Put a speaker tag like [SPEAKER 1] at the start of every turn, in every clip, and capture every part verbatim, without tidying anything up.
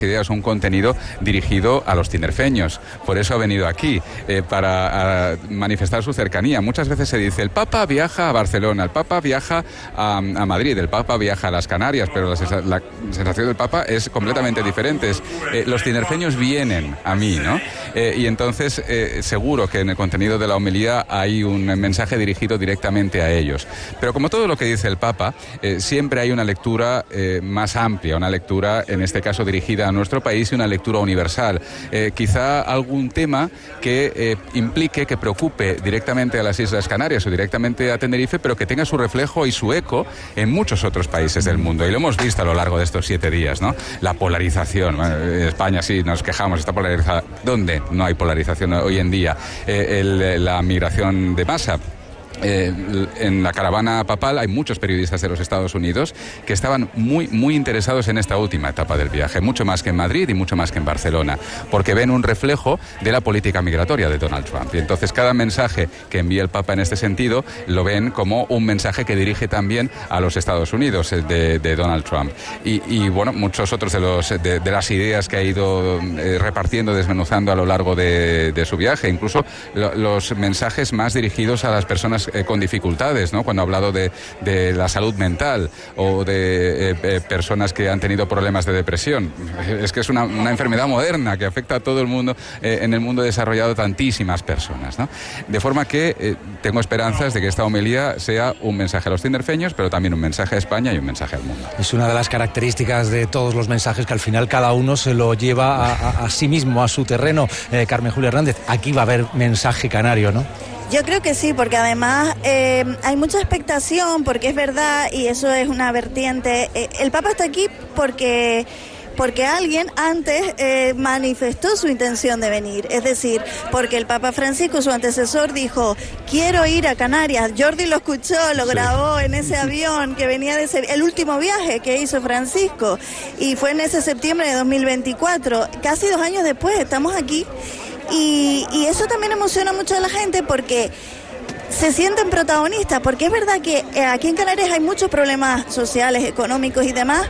[SPEAKER 1] ideas, un contenido dirigido a los tinerfeños. Por eso ha venido aquí, eh, para a, manifestar su cercanía. Muchas veces se dice, el Papa viaja a Barcelona, el Papa viaja a, a Madrid, el Papa viaja a las Canarias, pero la, la sensación del Papa es completamente diferente. Eh, los tinerfeños vienen a mí, ¿no? Eh, y entonces eh, seguro que en el contenido de la homilía hay un mensaje dirigido directamente a ellos. Pero como todo lo que dice el Papa, eh, siempre hay una lectura eh, más amplia, una lectura, en este caso, dirigida a nuestro país y una lectura universal. Eh, quizá algún tema que eh, implique, que preocupe directamente a las Islas Canarias o directamente a Tenerife, pero que tenga su reflejo y su eco en muchos otros países del mundo. Y lo hemos visto a lo largo de estos siete días, ¿no? La polarización. Bueno, en España sí nos quejamos, está polarizada. ¿Dónde no hay polarización hoy en día? Eh, el, la migración de masa. Eh, en la caravana papal hay muchos periodistas de los Estados Unidos que estaban muy, muy interesados en esta última etapa del viaje, mucho más que en Madrid y mucho más que en Barcelona, porque ven un reflejo de la política migratoria de Donald Trump. Y entonces cada mensaje que envía el Papa en este sentido lo ven como un mensaje que dirige también a los Estados Unidos de, de Donald Trump. Y, y bueno, muchos otros de, los, de, de las ideas que ha ido eh, repartiendo, desmenuzando a lo largo de, de su viaje, incluso lo, los mensajes más dirigidos a las personas Eh, con dificultades, ¿no? Cuando ha hablado de, de la salud mental o de eh, eh, personas que han tenido problemas de depresión. Es que es una, una enfermedad moderna que afecta a todo el mundo, eh, en el mundo desarrollado, tantísimas personas, ¿no? De forma que eh, tengo esperanzas de que esta homilía sea un mensaje a los tinerfeños, pero también un mensaje a España y un mensaje al mundo.
[SPEAKER 2] Es una de las características de todos los mensajes, que al final cada uno se lo lleva a, a, a sí mismo, a su terreno. Eh, Carmen Julia Hernández, aquí va a haber mensaje canario, ¿no?
[SPEAKER 3] Yo creo que sí, porque además eh, hay mucha expectación, porque es verdad, y eso es una vertiente. Eh, el Papa está aquí porque... porque alguien antes eh, manifestó su intención de venir, es decir, porque el Papa Francisco, su antecesor, dijo, quiero ir a Canarias. Jordi lo escuchó, lo grabó sí. en ese avión que venía de ese, el último viaje que hizo Francisco, y fue en ese septiembre de dos mil veinticuatro, casi dos años después, estamos aquí, y, y eso también emociona mucho a la gente porque se sienten protagonistas, porque es verdad que aquí en Canarias hay muchos problemas sociales, económicos y demás,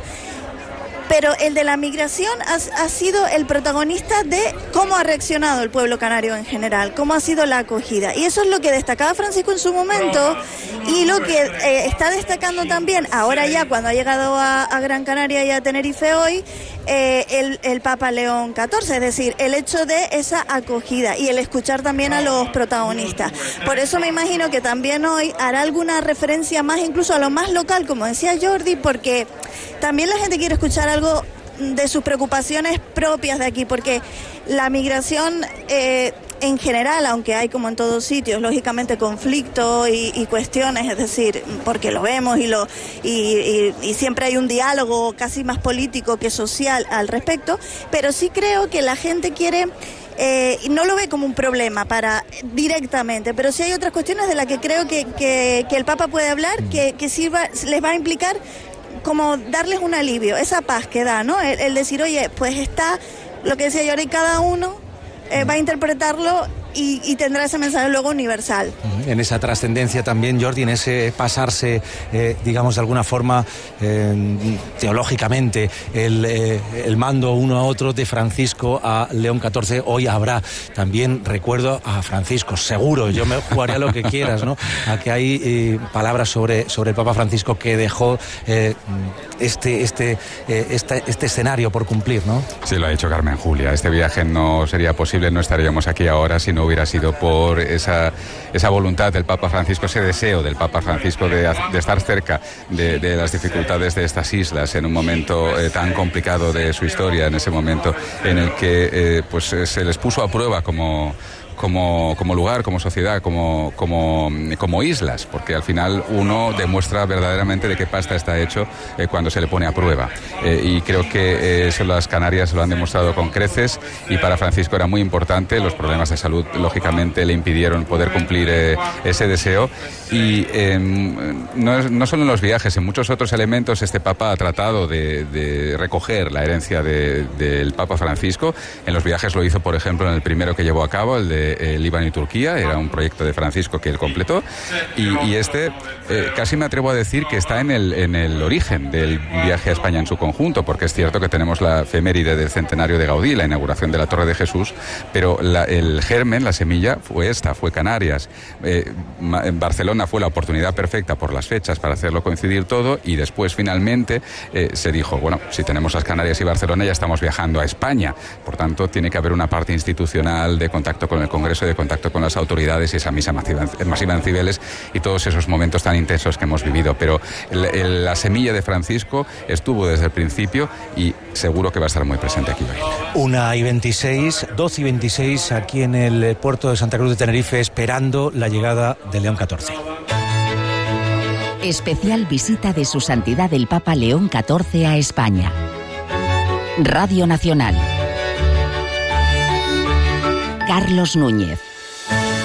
[SPEAKER 3] pero el de la migración ha, ha sido el protagonista de cómo ha reaccionado el pueblo canario en general, cómo ha sido la acogida. Y eso es lo que destacaba Francisco en su momento y lo que eh, está destacando también ahora ya cuando ha llegado a, a Gran Canaria y a Tenerife hoy, eh, el, el Papa León catorce, es decir, el hecho de esa acogida y el escuchar también a los protagonistas. Por eso me imagino que también hoy hará alguna referencia más incluso a lo más local, como decía Jordi, porque también la gente quiere escuchar algo de sus preocupaciones propias de aquí, porque la migración eh, en general, aunque hay como en todos sitios, lógicamente conflicto y, y cuestiones, es decir, porque lo vemos y, lo, y, y, y siempre hay un diálogo casi más político que social al respecto, pero sí creo que la gente quiere... Eh, no lo ve como un problema para directamente, pero sí hay otras cuestiones de las que creo que, que, que el Papa puede hablar, que, que sí va, les va a implicar como darles un alivio, esa paz que da, ¿no? El, el decir, oye, pues está lo que decía yo ahora, y cada uno eh, va a interpretarlo y, y tendrá ese mensaje luego universal.
[SPEAKER 2] En esa trascendencia también, Jordi, en ese pasarse, eh, digamos, de alguna forma, eh, teológicamente, el, eh, el mando uno a otro de Francisco a León catorce, hoy habrá también recuerdo a Francisco, seguro, yo me jugaría lo que quieras, ¿no? A que hay eh, palabras sobre, sobre el Papa Francisco que dejó eh, este, este, eh, este, este escenario por cumplir, ¿no?
[SPEAKER 1] Sí, lo ha dicho Carmen Julia, este viaje no sería posible, no estaríamos aquí ahora si no hubiera sido por esa, esa voluntad del Papa Francisco, ese deseo del Papa Francisco de, de estar cerca de, de las dificultades de estas islas en un momento eh, tan complicado de su historia, en ese momento en el que eh, pues, se les puso a prueba como... Como, como lugar, como sociedad, como, como, como islas, porque al final uno demuestra verdaderamente de qué pasta está hecho eh, cuando se le pone a prueba. Eh, y creo que eh, eso las Canarias lo han demostrado con creces, y para Francisco era muy importante. Los problemas de salud, lógicamente, le impidieron poder cumplir eh, ese deseo. Y eh, no, no solo en los viajes, en muchos otros elementos este Papa ha tratado de, de recoger la herencia de, del Papa Francisco. En los viajes lo hizo, por ejemplo, en el primero que llevó a cabo, el de entre el Líbano y Turquía, era un proyecto de Francisco que él completó, y, y este eh, casi me atrevo a decir que está en el, en el origen del viaje a España en su conjunto, porque es cierto que tenemos la efeméride del centenario de Gaudí, la inauguración de la Torre de Jesús, pero la, el germen, la semilla, fue esta, fue Canarias. Eh, en Barcelona fue la oportunidad perfecta por las fechas para hacerlo coincidir todo, y después finalmente eh, se dijo, bueno, si tenemos las Canarias y Barcelona ya estamos viajando a España, por tanto tiene que haber una parte institucional de contacto con el Congreso, de contacto con las autoridades y esa misa masiva, masiva en Cibeles y todos esos momentos tan intensos que hemos vivido, pero el, el, la semilla de Francisco estuvo desde el principio y seguro que va a estar muy presente aquí hoy.
[SPEAKER 2] una y veintiséis, doce y veintiséis aquí en el puerto de Santa Cruz de Tenerife, esperando la llegada de León catorce.
[SPEAKER 4] Especial visita de Su Santidad el Papa León catorce a España. Radio Nacional. Carlos Núñez.